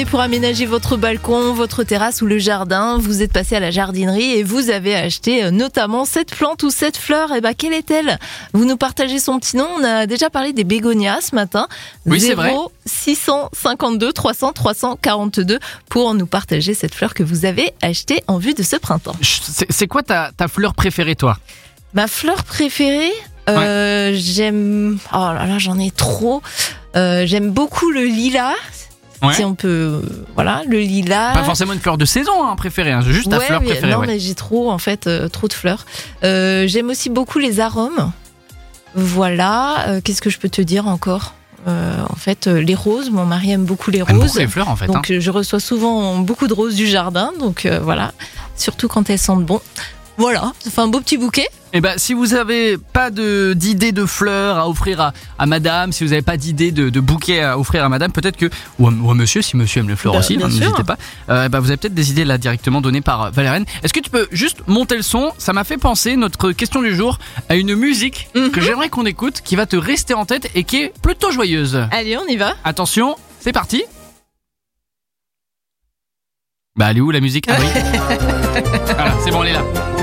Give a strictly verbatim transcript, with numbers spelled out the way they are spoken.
Et pour aménager votre balcon, votre terrasse ou le jardin, vous êtes passé à la jardinerie et vous avez acheté euh, notamment cette plante ou cette fleur. Et ben, quelle est-elle ? Vous nous partagez son petit nom. On a déjà parlé des bégonias ce matin. Oui, c'est vrai. zéro six cent cinquante-deux trois cents trois cent quarante-deux pour nous partager cette fleur que vous avez achetée en vue de ce printemps. C'est, c'est quoi ta, ta fleur préférée, toi ? Ma fleur préférée, euh, j'aime... Oh là là, j'en ai trop. Euh, j'aime beaucoup le lilas. Ouais. Si on peut, voilà, le lilas. Pas forcément une fleur de saison hein, préférée, hein, juste ta ouais, fleur mais, préférée. Non, ouais. mais j'ai trop, en fait, euh, trop de fleurs. Euh, j'aime aussi beaucoup les arômes. Voilà. Euh, qu'est-ce que je peux te dire encore ? Euh, en fait, euh, les roses. Mon mari aime beaucoup les J'aime roses. beaucoup les fleurs en fait. Donc, hein. euh, je reçois souvent beaucoup de roses du jardin. Donc, euh, voilà. Surtout quand elles sentent bon. Voilà. Ça fait un beau petit bouquet. Et ben, si vous avez pas de d'idée de fleurs à offrir à, à madame, si vous avez pas d'idée de, de bouquet à offrir à madame, peut-être que ou à, ou à monsieur, si monsieur aime les fleurs Bah, aussi, bien hein, sûr. n'hésitez pas. Euh, bah, vous avez peut-être des idées là directement données par euh, Valériane. Est-ce que tu peux juste monter le son ? Ça m'a fait penser notre question du jour à une musique Mhm. que j'aimerais qu'on écoute, qui va te rester en tête et qui est plutôt joyeuse. Allez, on y va. Attention, c'est parti. Bah elle est où la musique ? Ah oui. Voilà, c'est bon, elle est là.